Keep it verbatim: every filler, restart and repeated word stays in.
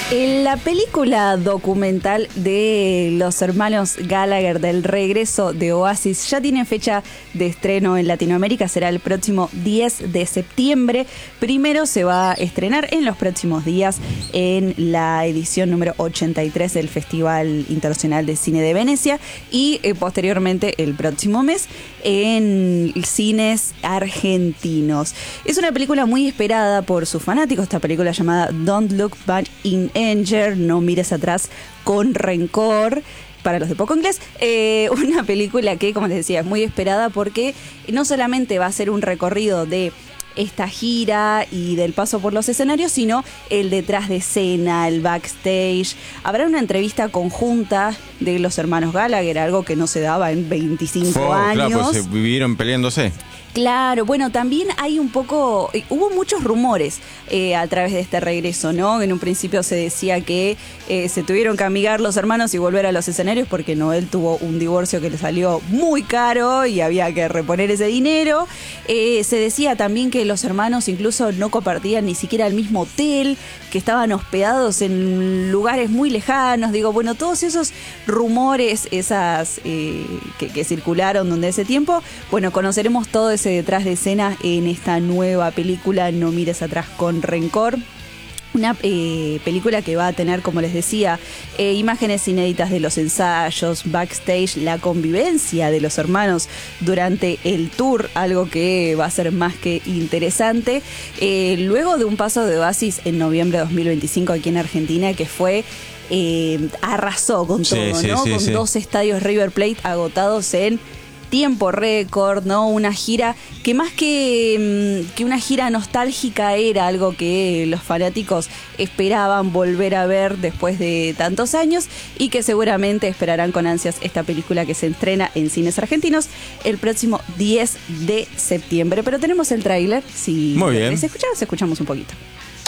La película documental de los hermanos Gallagher del regreso de Oasis ya tiene fecha de estreno en Latinoamérica, será el próximo diez de septiembre. Primero se va a estrenar en los próximos días en la edición número ochenta y tres del Festival Internacional de Cine de Venecia y eh, posteriormente el próximo mes en cines argentinos. Es una película muy esperada por sus fanáticos, esta película llamada Don't Look Back in Anger, no mires atrás con rencor, para los de poco inglés, eh, una película que, como les decía, es muy esperada porque no solamente va a ser un recorrido de esta gira y del paso por los escenarios, sino el detrás de escena, el backstage. Habrá una entrevista conjunta de los hermanos Gallagher, algo que no se daba en veinticinco oh, años. Claro, pues se vivieron peleándose. Claro, bueno, también hay un poco, hubo muchos rumores eh, a través de este regreso, ¿no? En un principio se decía que eh, se tuvieron que amigar los hermanos y volver a los escenarios porque Noel tuvo un divorcio que le salió muy caro y había que reponer ese dinero. Eh, se decía también que los hermanos incluso no compartían ni siquiera el mismo hotel, que estaban hospedados en lugares muy lejanos. Digo, bueno, todos esos rumores, esas eh, que, que circularon durante ese tiempo, bueno, conoceremos todo ese detrás de escena en esta nueva película No mires atrás con rencor. Una eh, película que va a tener, como les decía, eh, imágenes inéditas de los ensayos, backstage, la convivencia de los hermanos durante el tour, algo que va a ser más que interesante. Eh, luego de un paso de Oasis en noviembre de dos mil veinticinco aquí en Argentina, que fue... Eh, arrasó con todo, sí, sí, ¿no? sí, con sí. dos estadios River Plate agotados en tiempo récord, ¿no? Una gira que más que, que una gira nostálgica era algo que los fanáticos esperaban volver a ver después de tantos años y que seguramente esperarán con ansias esta película que se estrena en cines argentinos el próximo diez de septiembre. Pero tenemos el tráiler, si Muy bien. querés escuchar, escuchamos un poquito.